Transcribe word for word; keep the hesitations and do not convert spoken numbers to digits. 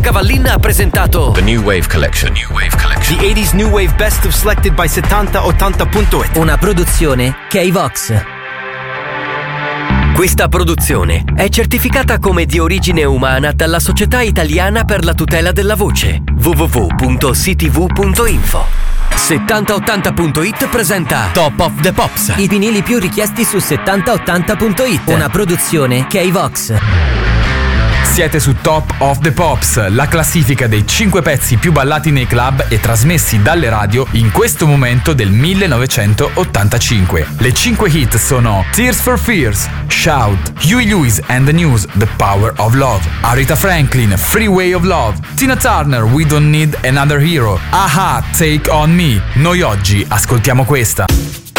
Cavallin ha presentato The New Wave Collection. New Wave Collection. The eighties New Wave Best of Selected by settanta ottanta punto it. una produzione K-Vox. Questa produzione è certificata come di origine umana dalla Società Italiana per la Tutela della Voce, w w w punto c t v punto info. settanta ottanta punto it presenta Top of the Pops, i vinili più richiesti su settanta ottanta punto it, una produzione K-Vox. Siete su Top of the Pops, la classifica dei cinque pezzi più ballati nei club e trasmessi dalle radio in questo momento del millenovecentottantacinque. Le cinque hit sono Tears for Fears, Shout, Huey Lewis and the News, The Power of Love, Aretha Franklin, Free Way of Love, Tina Turner, We Don't Need Another Hero, A-ha, Take On Me. Noi oggi ascoltiamo questa.